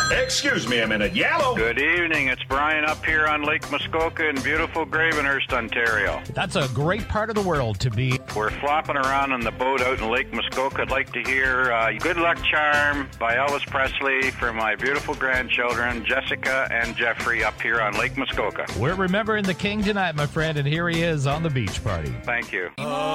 Excuse me a minute. Yellow. Good evening. It's Brian up here on Lake Muskoka in beautiful Gravenhurst, Ontario. That's a great part of the world to be. We're flopping around on the boat out in Lake Muskoka. I'd like to hear Good Luck Charm by Elvis Presley for my beautiful grandchildren, Jessica and Jeffrey, up here on Lake Muskoka. We're remembering the king tonight, my friend, and here he is on the beach party. Thank you.